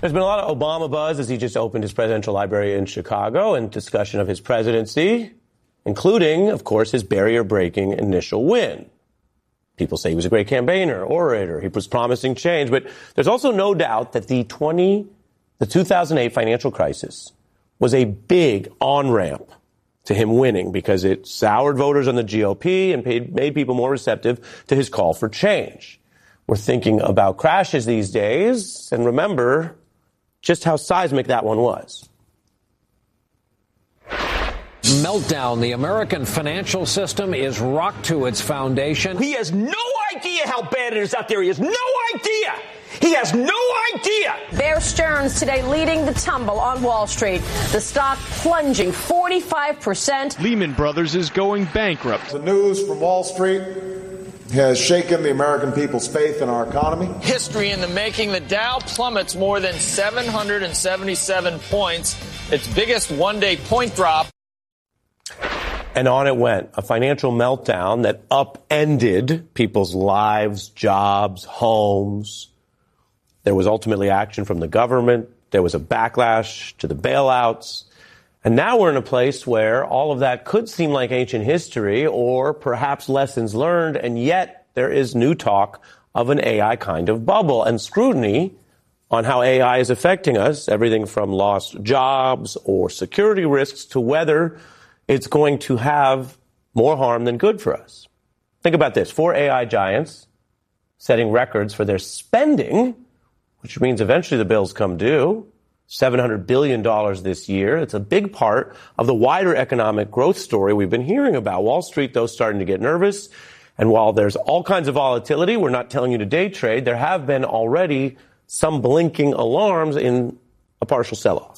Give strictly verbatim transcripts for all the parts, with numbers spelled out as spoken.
There's been a lot of Obama buzz as he just opened his presidential library in Chicago and discussion of his presidency, including, of course, his barrier-breaking initial win. People say he was a great campaigner, orator. He was promising change. But there's also no doubt that the twenty, the two thousand eight financial crisis was a big on-ramp to him winning because it soured voters on the G O P and paid, made people more receptive to his call for change. We're thinking about crashes these days, and remember just how seismic that one was. Meltdown. The American financial system is rocked to its foundation. He has no idea how bad it is out there. He has no idea. He has no idea. Bear Stearns today leading the tumble on Wall Street. The stock plunging forty-five percent. Lehman Brothers is going bankrupt. The news from Wall Street has shaken the American people's faith in our economy. History in the making. The Dow plummets more than seven hundred seventy-seven points. Its biggest one-day point drop. And on it went, a financial meltdown that upended people's lives, jobs, homes. There was ultimately action from the government. There was a backlash to the bailouts. And now we're in a place where all of that could seem like ancient history or perhaps lessons learned, and yet there is new talk of an A I kind of bubble and scrutiny on how A I is affecting us, everything from lost jobs or security risks to whether it's going to have more harm than good for us. Think about this. Four A I giants setting records for their spending, which means eventually the bills come due, seven hundred billion dollars this year. It's a big part of the wider economic growth story we've been hearing about. Wall Street, though, starting to get nervous. And while there's all kinds of volatility, we're not telling you to day trade, there have been already some blinking alarms in a partial sell-off.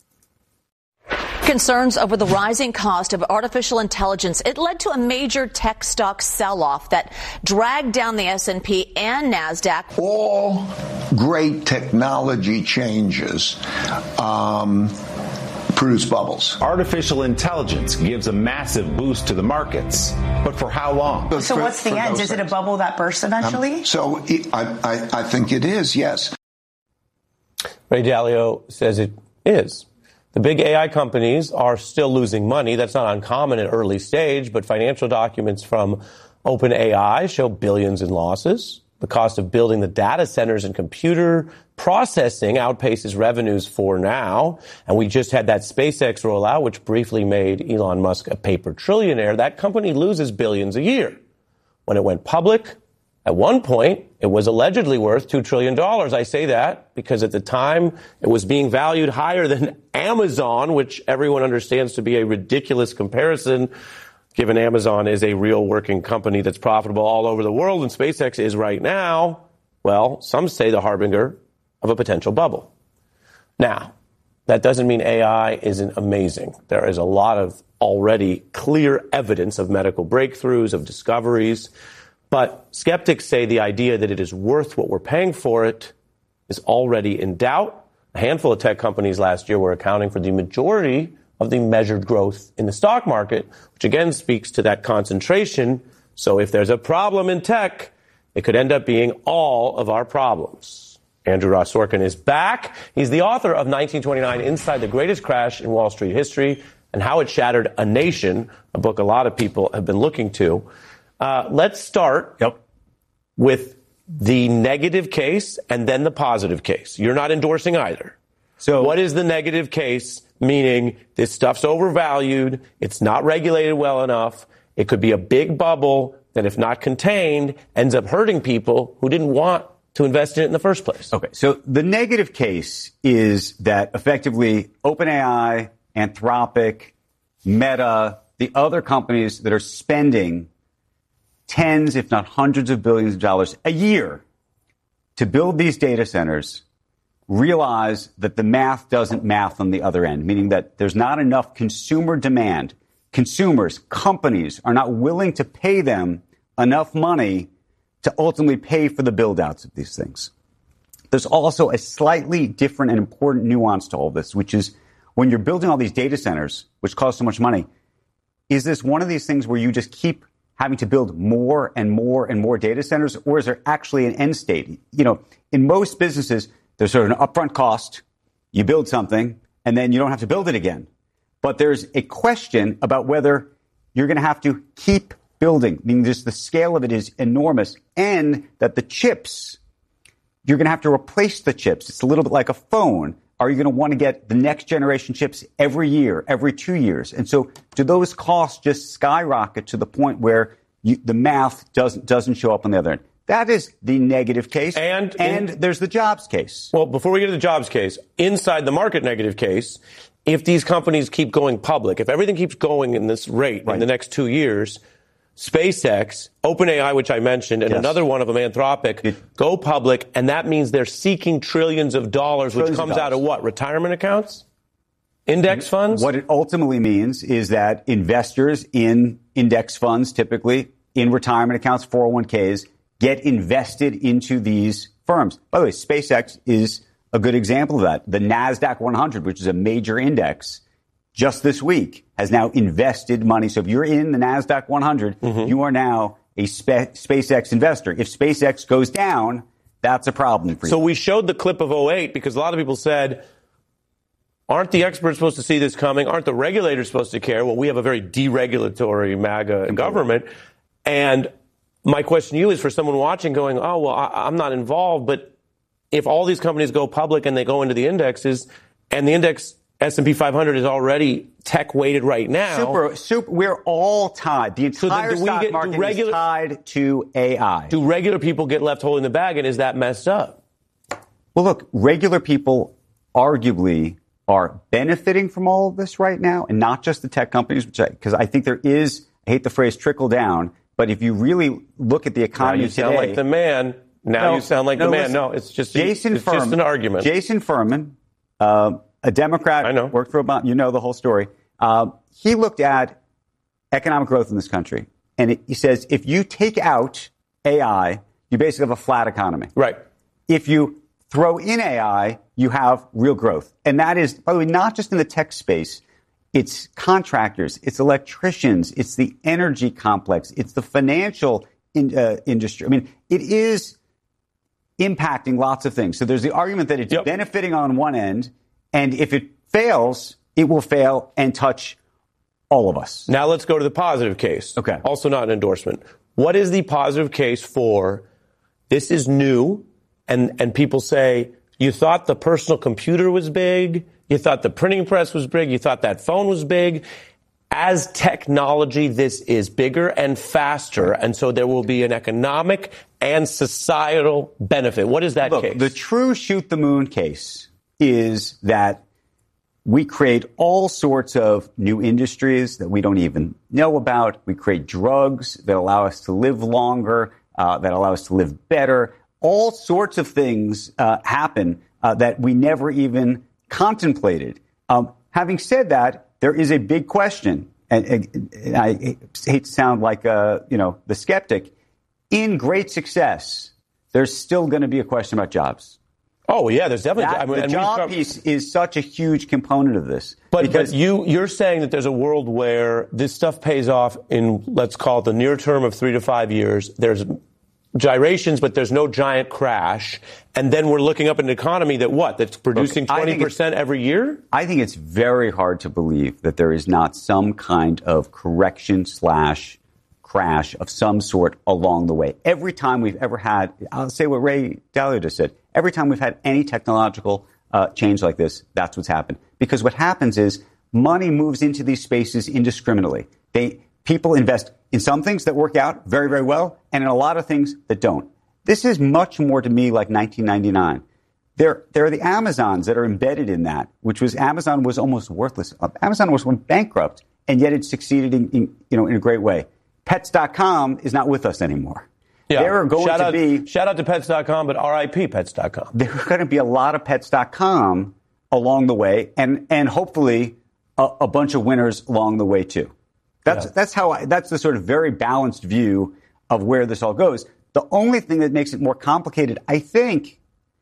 Concerns over the rising cost of artificial intelligence. It led to a major tech stock sell-off that dragged down the S and P and NASDAQ. All great technology changes um, produce bubbles. Artificial intelligence gives a massive boost to the markets. But for how long? So for, what's the end? Is things. It a bubble that bursts eventually? Um, so it, I, I, I think it is, yes. Ray Dalio says it is. The big A I companies are still losing money. That's not uncommon at early stage, but financial documents from OpenAI show billions in losses. The cost of building the data centers and computer processing outpaces revenues for now. And we just had that SpaceX rollout, which briefly made Elon Musk a paper trillionaire. That company loses billions a year. When it went public, at one point, it was allegedly worth two trillion dollars. I say that because at the time, it was being valued higher than Amazon, which everyone understands to be a ridiculous comparison, given Amazon is a real working company that's profitable all over the world, and SpaceX is right now, well, some say the harbinger of a potential bubble. Now, that doesn't mean A I isn't amazing. There is a lot of already clear evidence of medical breakthroughs, of discoveries. But skeptics say the idea that it is worth what we're paying for it is already in doubt. A handful of tech companies last year were accounting for the majority of the measured growth in the stock market, which again speaks to that concentration. So if there's a problem in tech, it could end up being all of our problems. Andrew Ross Sorkin is back. He's the author of nineteen twenty-nine, Inside the Greatest Crash in Wall Street History and How It Shattered a Nation, a book a lot of people have been looking to. Uh, let's start yep. with the negative case and then the positive case. You're not endorsing either. So what is the negative case? Meaning this stuff's overvalued. It's not regulated well enough. It could be a big bubble that, if not contained, ends up hurting people who didn't want to invest in it in the first place. Okay. So the negative case is that effectively OpenAI, Anthropic, Meta, the other companies that are spending tens, if not hundreds of billions of dollars a year to build these data centers realize that the math doesn't math on the other end, meaning that there's not enough consumer demand. Consumers, companies are not willing to pay them enough money to ultimately pay for the build-outs of these things. There's also a slightly different and important nuance to all this, which is when you're building all these data centers, which cost so much money, is this one of these things where you just keep having to build more and more and more data centers, or is there actually an end state? You know, in most businesses, there's sort of an upfront cost. You build something, and then you don't have to build it again. But there's a question about whether you're going to have to keep building, meaning just the scale of it is enormous, and that the chips, you're going to have to replace the chips. It's a little bit like a phone. Are you going to want to get the next generation chips every year, every two years? And so do those costs just skyrocket to the point where you, the math doesn't doesn't show up on the other end? That is the negative case. And, and in, there's the jobs case. Well, before we get to the jobs case, inside the market negative case, if these companies keep going public, if everything keeps going in this rate right. in the next two years, SpaceX, OpenAI, which I mentioned, and yes. another one of them, Anthropic, it, go public, and that means they're seeking trillions of dollars, trillions which comes out of what? Retirement accounts? Index funds? What it ultimately means is that investors in index funds, typically in retirement accounts, four oh one k's, get invested into these firms. By the way, SpaceX is a good example of that. The NASDAQ one hundred, which is a major index, just this week has now invested money. So if you're in the NASDAQ one hundred, mm-hmm. you are now a spe- SpaceX investor. If SpaceX goes down, that's a problem for you. So we showed the clip of oh eight because a lot of people said, aren't the experts supposed to see this coming? Aren't the regulators supposed to care? Well, we have a very deregulatory MAGA Completely. government. And my question to you is for someone watching going, oh, well, I- I'm not involved. But if all these companies go public and they go into the indexes and the index S and P five hundred is already tech weighted right now. Super, super. We're all tied. The entire so stock get, market regular, is tied to A I. Do regular people get left holding the bag, and is that messed up? Well, look, regular people arguably are benefiting from all of this right now, and not just the tech companies, which because I, I think there is, I hate the phrase trickle down, but if you really look at the economy now you today, sound like the man. Now no, you sound like no, the man. Listen, no, it's just Jason it's Furman, just an argument. Jason Furman. Uh, A Democrat, I know. worked for Obama. You know the whole story. Uh, he looked at economic growth in this country, and it, he says if you take out A I, you basically have a flat economy. Right. If you throw in A I, you have real growth. And that is, by the way, not just in the tech space. It's contractors, it's electricians, it's the energy complex, it's the financial in, uh, industry. I mean, it is impacting lots of things. So there's the argument that it's yep. benefiting on one end, and if it fails, it will fail and touch all of us. Now let's go to the positive case. Okay. Also not an endorsement. What is the positive case for this is new, and, and people say, you thought the personal computer was big, you thought the printing press was big, you thought that phone was big. As technology, this is bigger and faster, and so there will be an economic and societal benefit. What is that Look, case? The true shoot the moon case is that we create all sorts of new industries that we don't even know about. We create drugs that allow us to live longer, uh, that allow us to live better. All sorts of things uh, happen uh, that we never even contemplated. Um, having said that, there is a big question, and, and, and I hate to sound like uh, you know the skeptic. In great success, there's still going to be a question about jobs. Oh, yeah, there's definitely... That, I mean, the job come, piece is such a huge component of this. But, because but you, you're saying that there's a world where this stuff pays off in, let's call it the near term of three to five years. There's gyrations, but there's no giant crash. And then we're looking up an economy that what? That's producing Look, twenty percent every year? I think it's very hard to believe that there is not some kind of correction slash crash of some sort along the way. Every time we've ever had, I'll say what Ray Dalio just said, every time we've had any technological uh, change like this, that's what's happened. Because what happens is money moves into these spaces indiscriminately. They people invest in some things that work out very, very well, and in a lot of things that don't. This is much more to me like nineteen ninety-nine. There, there are the Amazons that are embedded in that, which was Amazon was almost worthless. Amazon was went bankrupt, and yet it succeeded in, in you know in a great way. Pets dot com is not with us anymore. Yeah. There are going shout to out, be shout out to Pets dot com, but R I P Pets dot com. There are going to be a lot of Pets dot com along the way, and and hopefully a, a bunch of winners along the way too. That's yeah. that's how I, that's the sort of very balanced view of where this all goes. The only thing that makes it more complicated, I think,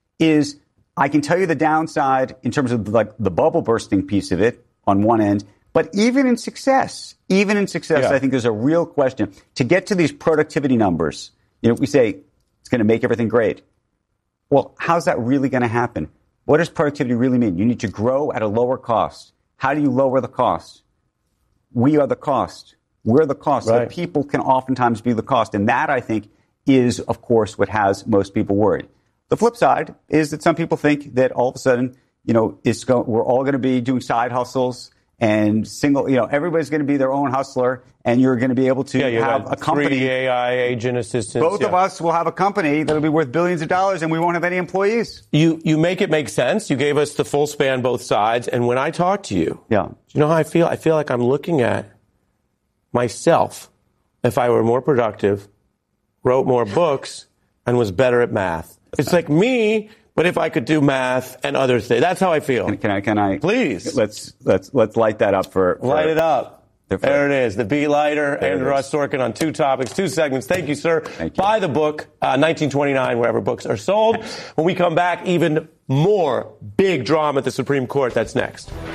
is I can tell you the downside in terms of like the bubble bursting piece of it on one end. But even in success, even in success, yeah. I think there's a real question. To get to these productivity numbers, you know, we say it's going to make everything great. well, how's that really going to happen? What does productivity really mean? You need to grow at a lower cost. How do you lower the cost? We are the cost. We're the cost. Right. The people can oftentimes be the cost. And that, I think, is, of course, what has most people worried. The flip side is that some people think that all of a sudden, you know, it's go- we're all going to be doing side hustles and single, you know, everybody's going to be their own hustler, and you're going to be able to yeah, have a company. Three A I agent assistants. Both yeah. of us will have a company that'll be worth billions of dollars, and we won't have any employees. You you make it make sense. You gave us the full span, both sides. And when I talk to you, yeah, you know how I feel? I feel like I'm looking at myself if I were more productive, wrote more books, and was better at math. It's like me, but if I could do math and other things. That's how I feel. Can, can I? Can I? Please. Let's let's let's light that up for. for light it up. For, there it is. The Beat Lighter and Russ Sorkin on two topics, two segments. Thank you, sir. Thank you. Buy the book, uh, nineteen twenty-nine, wherever books are sold. When we come back, even more big drama at the Supreme Court. That's next.